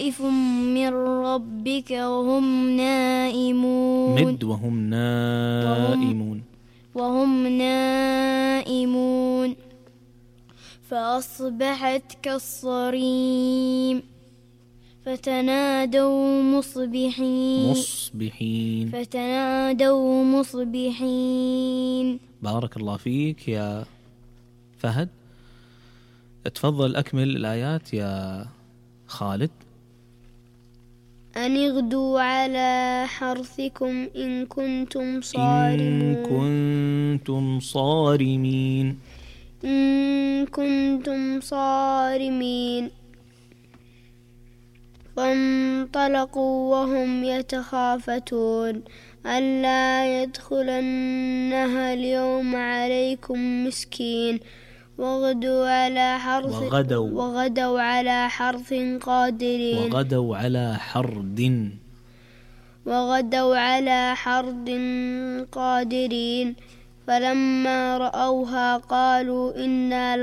طائف من ربك وهم نائمون مد وهم نائمون فأصبحت كالصريم فتنادوا مصبحين. بارك الله فيك يا فهد. تفضل أكمل الآيات يا خالد. أن اغدوا على حرثكم إن كنتم صارمين. فانطلقوا وهم يتخافتون ألا يدخلنها اليوم عليكم مسكين وغدوا على حرث قادرين فلما رأوها قالوا إنا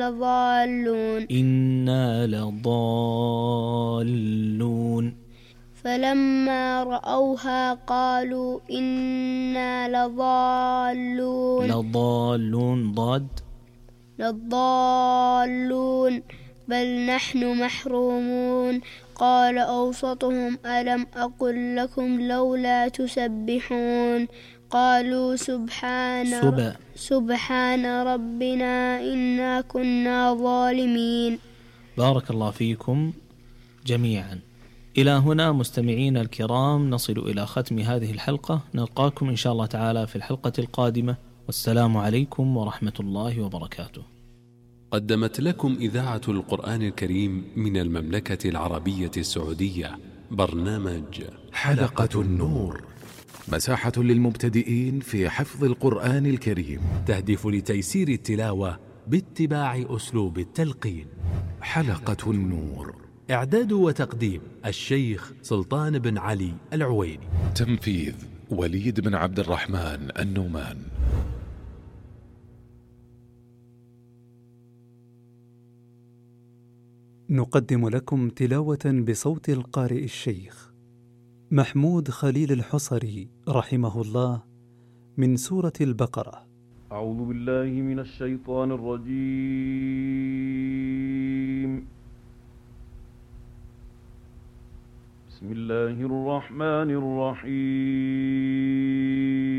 لضالون بل نحن محرومون. قال أوسطهم ألم أقل لكم لولا تسبحون قالوا سبحان ربنا إنا كنا ظالمين. بارك الله فيكم جميعا. إلى هنا مستمعين الكرام نصل إلى ختم هذه الحلقة. نلقاكم إن شاء الله تعالى في الحلقة القادمة، والسلام عليكم ورحمة الله وبركاته. قدمت لكم إذاعة القرآن الكريم من المملكة العربية السعودية برنامج حلقة النور، مساحة للمبتدئين في حفظ القرآن الكريم، تهدف لتيسير التلاوة باتباع أسلوب التلقين. حلقة النور، إعداد وتقديم الشيخ سلطان بن علي العويني، تنفيذ وليد بن عبد الرحمن النومان. نقدم لكم تلاوة بصوت القارئ الشيخ محمود خليل الحصري رحمه الله من سورة البقرة. أعوذ بالله من الشيطان الرجيم. بسم الله الرحمن الرحيم.